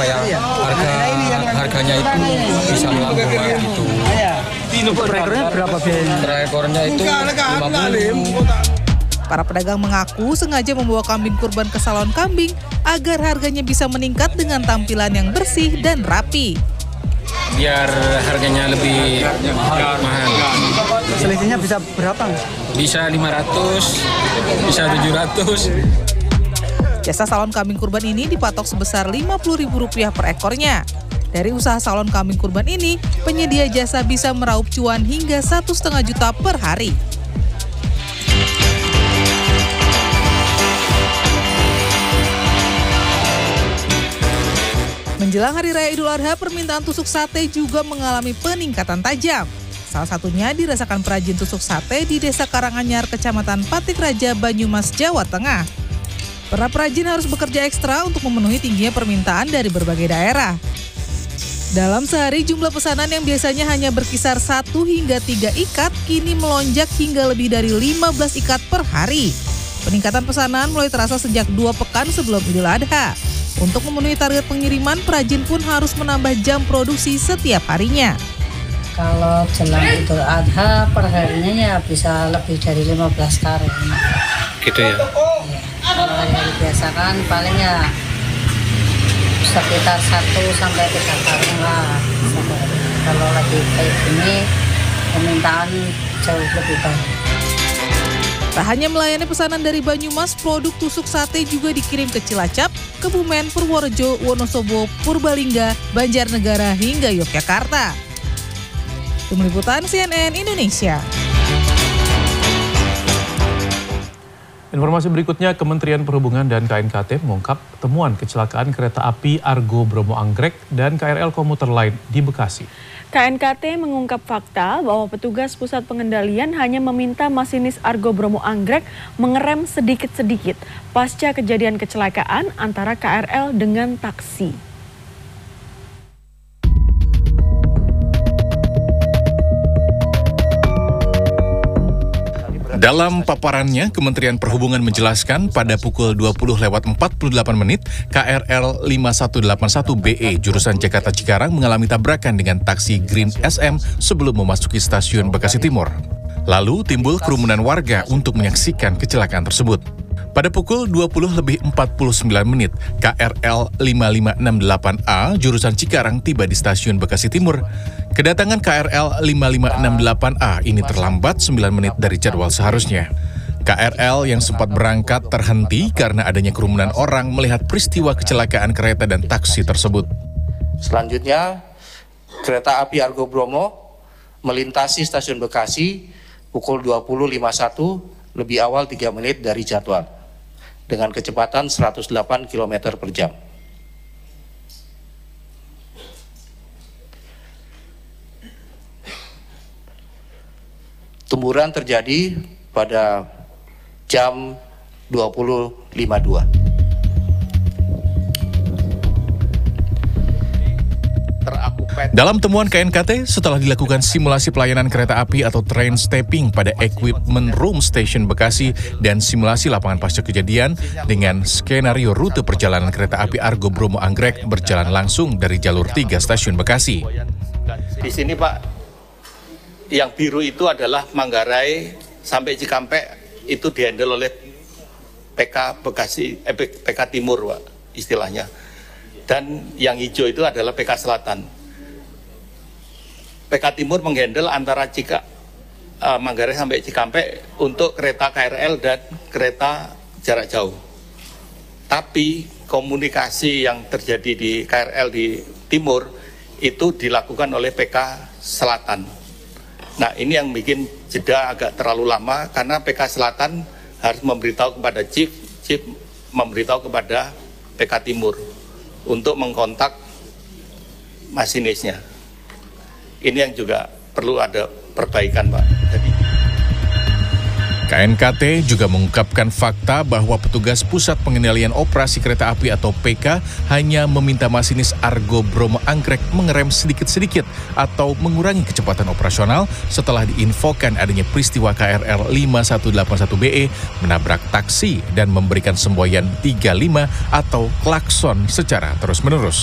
supaya harganya itu bisa melambung gitu. Untuk per ekornya berapa biayanya? Per ekornya itu 50. Para pedagang mengaku sengaja membawa kambing kurban ke salon kambing agar harganya bisa meningkat dengan tampilan yang bersih dan rapi. Biar harganya lebih mahal. Selisihnya bisa berapa? Bisa 500, bisa 700. Jasa salon kambing kurban ini dipatok sebesar Rp50.000 per ekornya. Dari usaha salon kambing kurban ini, penyedia jasa bisa meraup cuan hingga 1,5 juta per hari. Menjelang Hari Raya Idul Adha, permintaan tusuk sate juga mengalami peningkatan tajam. Salah satunya dirasakan perajin tusuk sate di Desa Karanganyar, Kecamatan Patik Raja, Banyumas, Jawa Tengah. Para perajin harus bekerja ekstra untuk memenuhi tingginya permintaan dari berbagai daerah. Dalam sehari, jumlah pesanan yang biasanya hanya berkisar 1 hingga 3 ikat, kini melonjak hingga lebih dari 15 ikat per hari. Peningkatan pesanan mulai terasa sejak 2 pekan sebelum Idul Adha. Untuk memenuhi target pengiriman, perajin pun harus menambah jam produksi setiap harinya. Kalau jelang Idul Adha, perharinya ya bisa lebih dari 15 karung. Gitu ya? Ya, kalau hari biasa kan paling ya sekitar 1 sampai 3 karung lah. Kalau lagi kayak gini, permintaan jauh lebih banyak. Tak hanya melayani pesanan dari Banyumas, produk tusuk sate juga dikirim ke Cilacap, Kebumen, Purworejo, Wonosobo, Purbalingga, Banjarnegara hingga Yogyakarta. Tim Liputan CNN Indonesia. Informasi berikutnya, Kementerian Perhubungan dan KNKT mengungkap temuan kecelakaan kereta api Argo Bromo Anggrek dan KRL komuter lain di Bekasi. KNKT mengungkap fakta bahwa petugas pusat pengendalian hanya meminta masinis Argo Bromo Anggrek mengerem sedikit-sedikit pasca kejadian kecelakaan antara KRL dengan taksi. Dalam paparannya, Kementerian Perhubungan menjelaskan pada pukul 20:48 KRL 5181BE jurusan Jakarta Cikarang mengalami tabrakan dengan taksi Green SM sebelum memasuki stasiun Bekasi Timur. Lalu timbul kerumunan warga untuk menyaksikan kecelakaan tersebut. Pada pukul 20:49 KRL 5568A jurusan Cikarang tiba di stasiun Bekasi Timur. Kedatangan KRL 5568A ini terlambat 9 menit dari jadwal seharusnya. KRL yang sempat berangkat terhenti karena adanya kerumunan orang melihat peristiwa kecelakaan kereta dan taksi tersebut. Selanjutnya, kereta api Argo Bromo melintasi stasiun Bekasi pukul 20.51 lebih awal 3 menit dari jadwal dengan kecepatan 108 km per jam. Temburan terjadi pada jam 20.52. Dalam temuan KNKT, setelah dilakukan simulasi pelayanan kereta api atau train stepping pada Equipment Room Station Bekasi dan simulasi lapangan pasca kejadian dengan skenario rute perjalanan kereta api Argo Bromo Anggrek berjalan langsung dari jalur 3 stasiun Bekasi. Di sini Pak, yang biru itu adalah Manggarai sampai Cikampek itu dihandle oleh PK Bekasi, PK Timur Pak, istilahnya. Dan yang hijau itu adalah PK Selatan. PK Timur menghandle antara Manggarai sampai Cikampek untuk kereta KRL dan kereta jarak jauh. Tapi komunikasi yang terjadi di KRL di Timur itu dilakukan oleh PK Selatan. Nah, ini yang bikin jeda agak terlalu lama karena PK Selatan harus memberitahu kepada Chief memberitahu kepada PK Timur untuk mengkontak masinisnya. Ini yang juga perlu ada perbaikan, Pak. KNKT juga mengungkapkan fakta bahwa petugas Pusat Pengendalian Operasi Kereta Api atau PK hanya meminta masinis Argo Bromo Anggrek mengerem sedikit-sedikit atau mengurangi kecepatan operasional setelah diinfokan adanya peristiwa KRL 5181BE menabrak taksi dan memberikan semboyan 35 atau klakson secara terus-menerus.